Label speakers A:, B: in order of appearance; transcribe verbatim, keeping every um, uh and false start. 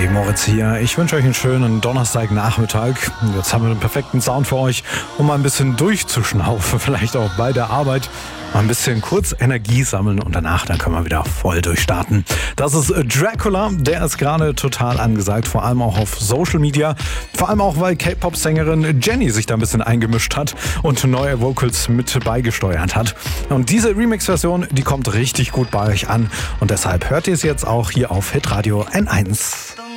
A: Hey, Moritz hier. Ich wünsche euch einen schönen Donnerstagnachmittag. Jetzt haben wir den perfekten Sound für euch, um mal ein bisschen durchzuschnaufen, vielleicht auch bei der Arbeit. Mal ein bisschen kurz Energie sammeln und danach, dann können wir wieder voll durchstarten. Das ist Dracula, der ist gerade total angesagt, vor allem auch auf Social Media. Vor allem auch, weil K-Pop-Sängerin Jennie sich da ein bisschen eingemischt hat und neue Vocals mit beigesteuert hat. Und diese Remix-Version, die kommt richtig gut bei euch an und deshalb hört ihr es jetzt auch hier auf Hitradio N eins.